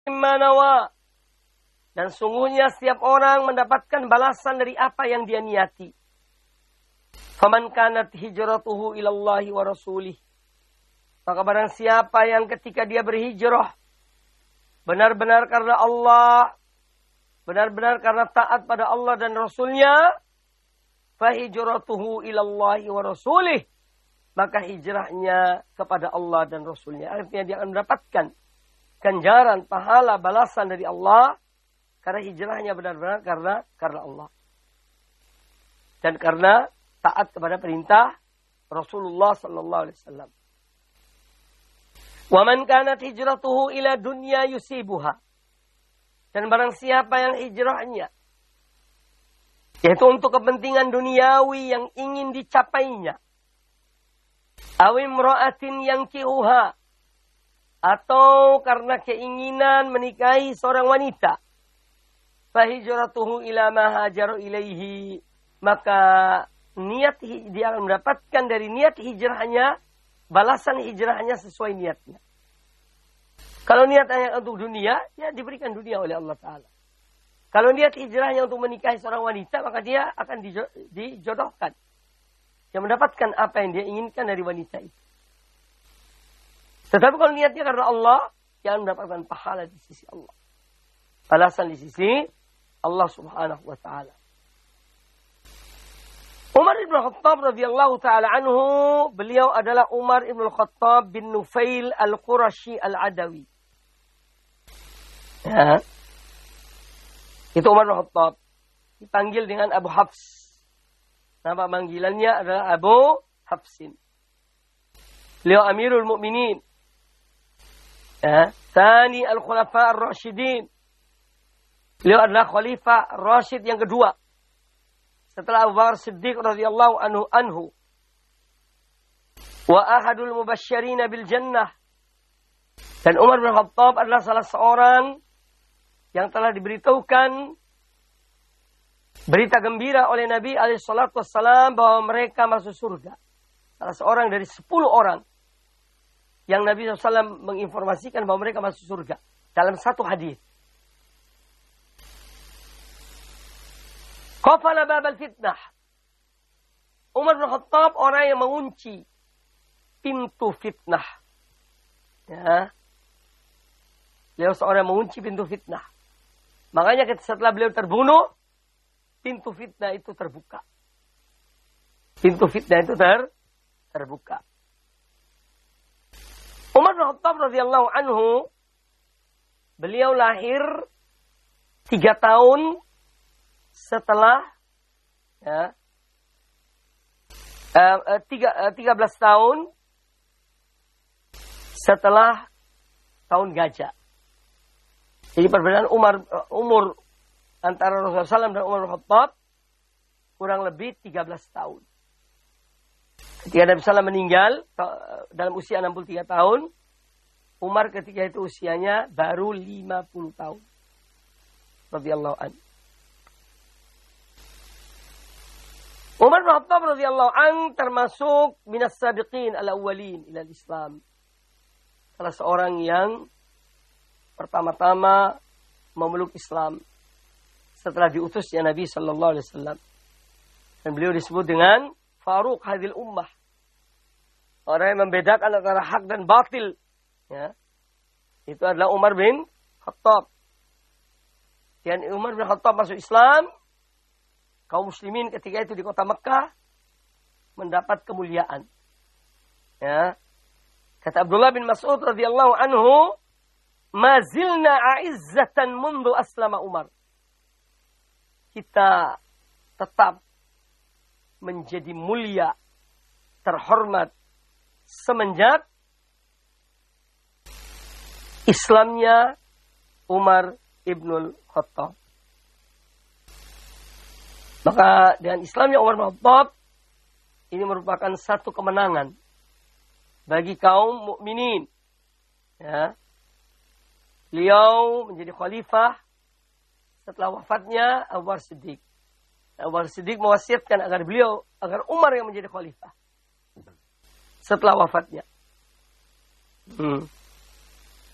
manawa. Dan sungguhnya setiap orang mendapatkan balasan dari apa yang dia niati. Faman kanat hijratuhu ilallahi wa rasulih. Maka barang siapa yang ketika dia berhijrah benar-benar karena Allah, benar-benar karena taat pada Allah dan Rasulnya, fahijratuhu ilallahi wa rasulih. Maka hijrahnya kepada Allah dan Rasulnya. Artinya dia akan mendapatkan ganjaran, pahala, balasan dari Allah. Karena hijrahnya benar-benar karena Allah. Dan karena taat kepada perintah Rasulullah sallallahu alaihi wasallam. Wa man kanat hijratuhu ila dunya yusibuha. Dan barang siapa yang hijrahnya yaitu untuk kepentingan duniawi yang ingin dicapainya. Awim ra'atin yang kihuha. Atau karena keinginan menikahi seorang wanita. Fahijratuhu ila ma hajaru ilaihi. Maka niat dia akan mendapatkan dari niat hijrahnya, balasan hijrahnya sesuai niatnya. Kalau niatnya untuk dunia, ya diberikan dunia oleh Allah Ta'ala. Kalau niat hijrahnya untuk menikahi seorang wanita, maka dia akan dijodohkan. Dia mendapatkan apa yang dia inginkan dari wanita itu. Tetapi kalau niatnya karena Allah, dia akan mendapatkan pahala di sisi Allah. Balasan di sisi Allah Subhanahu wa Ta'ala. Umar ibn Khattab radhiyallahu ta'ala anhu, beliau adalah Umar ibn Khattab bin Nufail al-Qurashi al-Adawi. Ya. Itu Umar bin Khattab. Dipanggil dengan Abu Hafs. Nama panggilannya adalah Abu Hafsin. Beliau Amirul Mukminin. Ya. Tsani al-Khulafa ar-Rasyidin. Beliau adalah Khalifah Rasyid yang kedua. Setelah Abu Bakar Siddiq radhiyallahu anhu. Wa ahadul mubasysyirina bil jannah. Dan Umar bin Khattab adalah salah seorang yang telah diberitahukan berita gembira oleh Nabi alaihi salatu wassalam bahwa mereka masuk surga. Salah seorang dari 10 orang yang Nabi SAW menginformasikan bahwa mereka masuk surga dalam satu hadis. Qafala babal fitnah. Umar bin Khattab orang yang mengunci pintu fitnah. Ya. Beliau seorang yang mengunci pintu fitnah. Makanya setelah beliau terbunuh, pintu fitnah itu terbuka. Pintu fitnah itu terbuka. Umar bin Khattab radhiyallahu anhu, beliau lahir 3 tahun setelah 13 tahun setelah tahun gajah. Jadi perbedaan umur antara Rasulullah SAW dan Umar bin Khattab kurang lebih 13 tahun. Ketika Nabi SAW meninggal dalam usia 63 tahun, Umar ketika itu usianya baru 50 tahun. Radhiyallahu anhu. Umar bin Khattab radhiyallahu anhu termasuk minas sabiqin al-awwalin ila Islam. Salah seorang yang pertama-tama memeluk Islam setelah diutusnya Nabi sallallahu alaihi wasallam. Dan beliau disebut dengan Faruq hadhil ummah. Orang yang membedakan antara hak dan batil. Ya. Itu adalah Umar bin Khattab. Dan Umar bin Khattab masuk Islam. Kaum muslimin ketika itu di kota Mekah mendapat kemuliaan. Ya. Kata Abdullah bin Mas'ud radhiyallahu anhu, "Ma zilna a'izzatan mundu aslama Umar." Kita tetap menjadi mulia, terhormat semenjak Islamnya Umar ibnul Khattab. Maka dengan Islamnya Umar bin Khattab ini merupakan satu kemenangan bagi kaum mukminin. Ya. Beliau menjadi khalifah setelah wafatnya Abu Bakar Siddiq. Abu Bakar Siddiq mewasiatkan agar Umar yang menjadi khalifah setelah wafatnya.